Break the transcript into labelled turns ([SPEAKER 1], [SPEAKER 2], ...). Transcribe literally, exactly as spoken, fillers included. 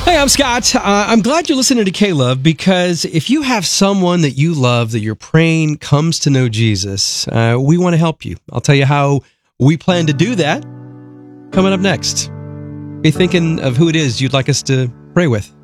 [SPEAKER 1] Hey, I'm Scott. Uh, I'm glad you're listening to K-Love, because if you have someone that you love that you're praying comes to know Jesus, uh, we want to help you. I'll tell you how we plan to do that coming up next. Be thinking of who it is you'd like us to pray with.